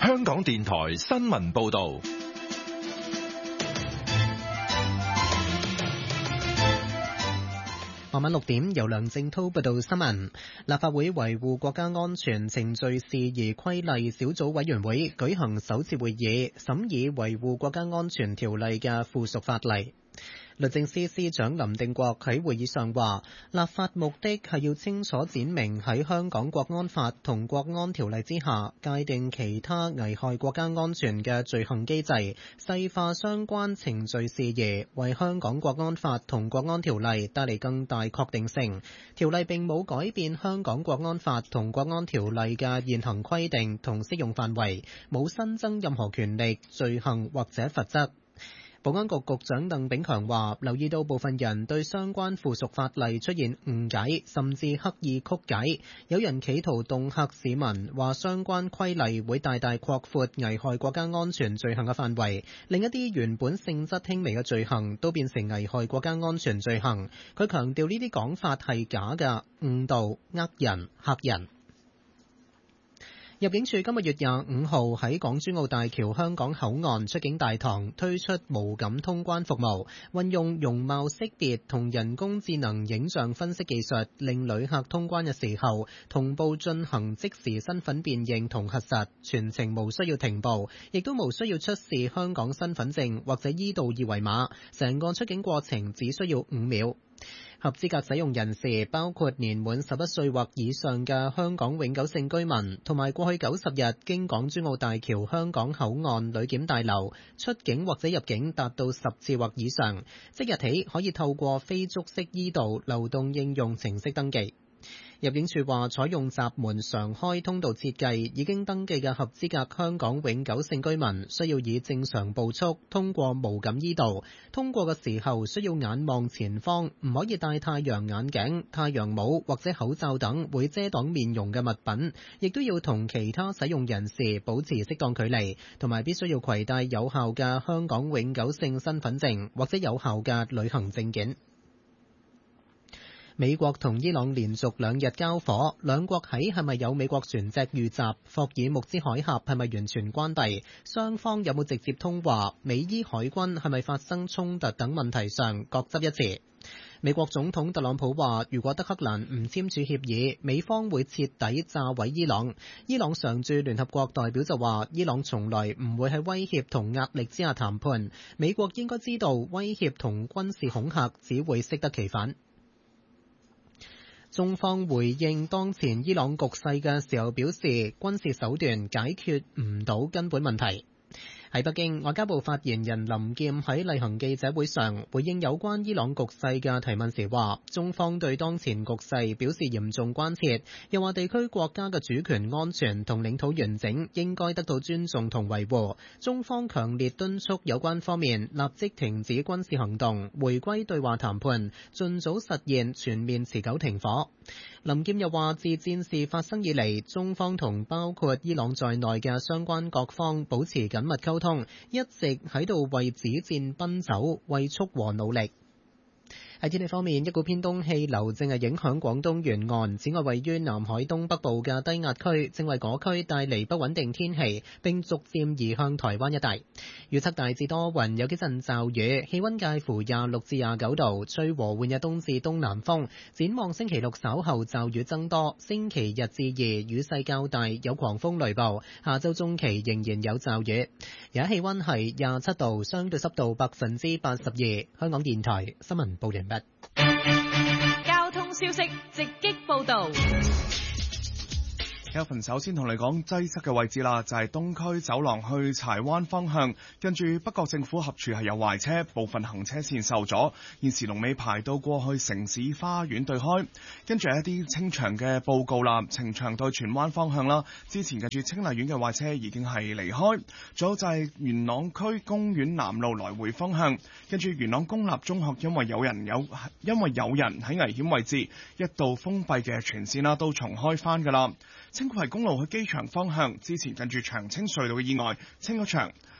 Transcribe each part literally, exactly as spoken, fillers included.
香港電台新聞報道。 傍晚六點，由梁正滔報道新聞。立法會維護國家安全程序事宜規例小組委員會舉行首次會議，審議維護國家安全條例嘅附屬法例。律政司司長林定國喺會議上話，立法目的係要清楚展明喺香港國安法同國安條例之下界定其他危害國家安全嘅罪行機制，細化相關程序事宜，為香港國安法同國安條例帶嚟更大確定性。條例並冇改變香港國安法同國安條例嘅現行規定同適用範圍，冇新增任何權力、罪行或者罰則。保安局局長鄧炳強話，留意到部分人對相關附屬法例出現誤解，甚至刻意曲解，有人企圖恫嚇市民，話相關規例會大大擴闊危害國家安全罪行嘅範圍，令一啲原本性質輕微嘅罪行都變成危害國家安全罪行。佢強調呢啲講法係假嘅，誤導、呃人、嚇人。入境處今個月廿五號喺港珠澳大橋香港口岸出境大堂推出無感通關服務，運用容貌識別同人工智能影像分析技術，令旅客通關嘅時候同步進行即時身份辨認同核實，全程無需要停步，亦都無需要出示香港身份證或者 e 道二維碼，成個出境過程只需要五秒。合資格使用人士包括年滿十一歲或以上嘅香港永久性居民，同埋過去九十日經港珠澳大橋香港口岸旅檢大樓出境或者入境達到十次或以上，即日起可以透過非觸式 e 道流動應用程式登記。入境處話，採用閘門常開通道設計，已經登記嘅合資格香港永久性居民需要以正常步速通過無感 e 道，通過嘅時候需要眼望前方，唔可以戴太陽眼鏡、太陽帽或者口罩等會遮擋面容嘅物品，亦都要同其他使用人士保持適當距離，同埋必須要攜帶有效嘅香港永久性身份證或者有效嘅旅行證件。美國同伊朗連續兩日交火，兩國喺係咪有美國船隻遇襲、霍爾木茲海峽係咪完全關閉、雙方有冇直接通話、美伊海軍係咪發生衝突等問題上各執一詞。美國總統特朗普話，如果德黑蘭唔簽署協議，美方會徹底炸毀伊朗。伊朗常駐聯合國代表就話，伊朗從來唔會喺威脅同壓力之下談判，美國應該知道威脅同軍事恐嚇只會適得其反。中方回應當前伊朗局勢嘅時候表示，軍事手段解決唔到根本問題。喺北京，外交部發言人林劍喺例行記者會上回應有關伊朗局勢嘅提問時話，中方對當前局勢表示嚴重關切，又話地區國家嘅主權安全同領土完整應該得到尊重同維護。中方強烈敦促有關方面立即停止軍事行動，回歸對話談判，盡早實現全面持久停火。林劍又話，自戰事發生以嚟，中方同包括伊朗在內嘅相關各方保持緊密溝通，一直喺度為止戰奔走、為促和努力。喺天氣方面，一股偏東氣流正係影響廣東沿岸，此外位於南海東北部嘅低壓區正為嗰區帶嚟不穩定天氣，並逐漸移向台灣一帶。預測大致多雲，有幾陣驟雨，氣溫介乎廿六至廿九度，吹和緩嘅東至東南風。展望星期六稍後驟雨增多，星期日至二雨勢較大，有狂風雷暴。下周中期仍然有驟雨。而家氣溫係廿七度，相對濕度百分之八十二。香港電台新聞報完畢。 交通消息直擊報道。 Kelvin 首先同你講擠塞嘅位置啦，就係、是、東區走廊去柴灣方向，跟住北角政府合署係有壞車，部分行車線受阻，現時龍尾排到過去城市花園對開。跟住一啲清場嘅報告啦，呈祥對荃灣方向啦，之前近住清麗苑嘅壞車已經係離開。仲有就係元朗區公園南路來回方向，跟住元朗公立中學因為有人有因為有人喺危險位置，一度封閉嘅全線啦都重開翻噶啦。青葵公路去機場方向，之前近住長青隧道嘅意外清咗場，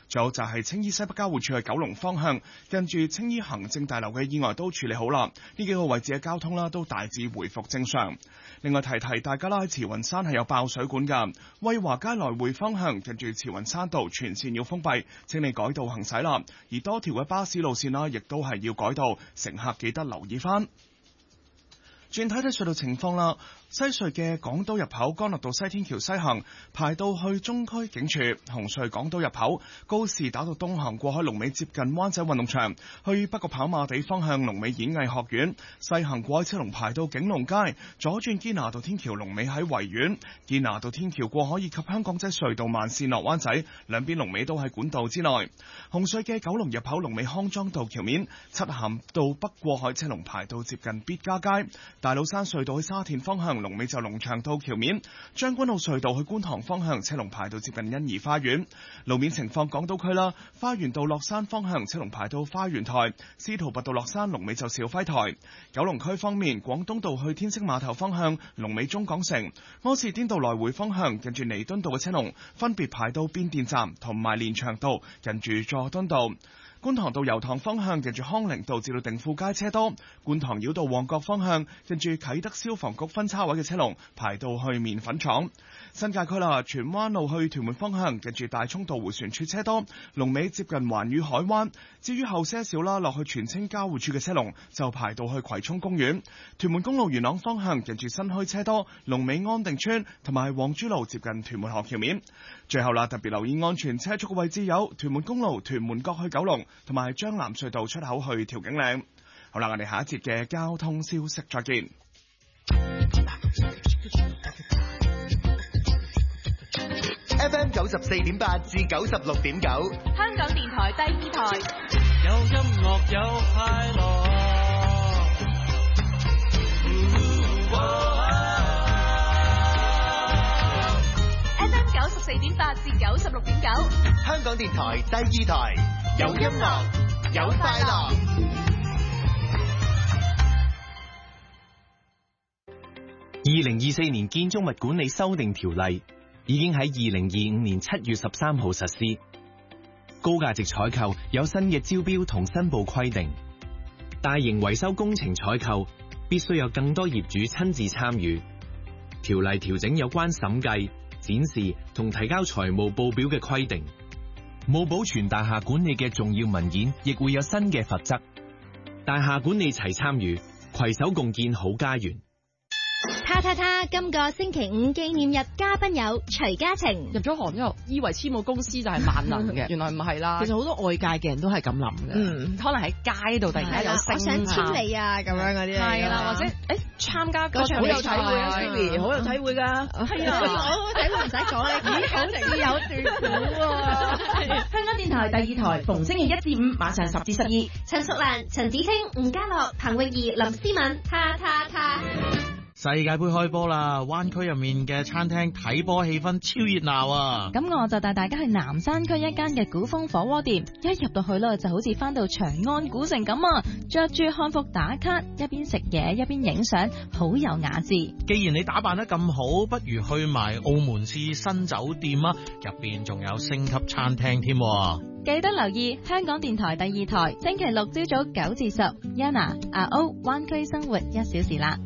仲有就係青衣西北交匯處去九龍方向，近住青衣行政大樓嘅意外都處理好啦，呢幾個位置嘅交通啦都大致回復正常。另外提提大家啦，喺慈雲山係有爆水管㗎，威華街來回方向近住慈雲山道全線要封閉，請你改道行駛啦。而多條嘅巴士路線啦，亦都係要改道，乘客記得留意返。轉睇睇隧道情況啦。西隧嘅港島入口干諾道西天橋西行排到去中區警署，紅隧港島入口告士打道東行過海龍尾接近灣仔運動場，去北角跑馬地方向龍尾演藝學院，西行過海車龍排到景隆街，左轉堅拿道天橋龍尾喺維園，堅拿道天橋過海以及香港仔隧道慢線落灣仔兩邊龍尾都喺管道之內。紅隧嘅九龍入口龍尾康莊道橋面，漆咸道北過海車龍排到接近必嘉街，大老山隧道去沙田方向龍尾就龍翔道橋面，將軍澳隧道去觀塘方向車龍排到接近欣怡花園。路面情況港島區啦，花園道落山方向車龍排到花園台，司徒拔道落山龍尾就兆輝台。九龍區方面，廣東道去天星碼頭方向龍尾中港城，柯士甸道來回方向近住彌敦道嘅車龍分別排到變電站同埋連翔道近住佐敦道。觀塘道油塘方向近住康寧道至到定富街車多，觀塘繞道旺角方向近住啟德消防局分叉位嘅車龍排到去麵粉廠。新界區啦，荃灣路去屯門方向近住大涌道迴旋處車多，龍尾接近環宇海灣。至於後些少啦，落去荃青交匯處嘅車龍就排到去葵涌公園。屯門公路元朗方向近住新墟車多，龍尾安定村同埋黃珠路接近屯門河橋面。最後啦，特別留意安全車速嘅位置有屯門公路屯門角去九龍同埋將南隧道出口去調景嶺。好啦，我哋下一節嘅交通消息再見。 F M 九十四點八至九十六點九， 香港電台第二台， 有音樂有快樂。 F M 九十四點八至九十六點九， 香港電台第二台，有音樂有快樂。 二零二四年建築物管理修訂條例已經喺二零二五年七月十三號實施，高價值採購有新嘅招標同申報規定，大型維修工程採購必須有更多業主親自參與。條例調整有關審計、展示同提交財務報表嘅規定，冇保存大廈管理嘅重要文件亦會有新嘅罰則。大廈管理齊參與，攜手共建好家園。 他他他，今個星期五紀念日嘉賓有徐嘉晴。 入咗行之後，以為簽務公司就係萬能嘅，原來唔係啦。其實好多外界嘅人都係咁諗嘅。嗯，可能喺街度突然間有聲， 我想簽你啊咁樣嗰啲。係啦，或者誒參加嗰場好有體會啊 Sylvie 好有體會㗎。係啊，我體會唔使講啦，幾好似有段古喎。 香港電台第二台，逢星期一至五晚上十至十二， 陳淑蘭、陳子清、吳家樂、彭詠儀、林思敏，他他他。 世界盃開波啦，灣區入面嘅餐廳睇波氣氛超熱鬧啊！ 咁我就帶大家去南山區一間嘅古風火鍋店，一入到去咧就好似翻到長安古城咁啊！着住漢服打卡，一邊食嘢一邊影相，好有雅致。 既然你打扮得咁好，不如去埋澳門市新酒店啊！入邊仲有星級餐廳添。 記得留意香港電台第二台，星期六朝早九至十 ，Yana 阿 O 灣區生活一小時啦。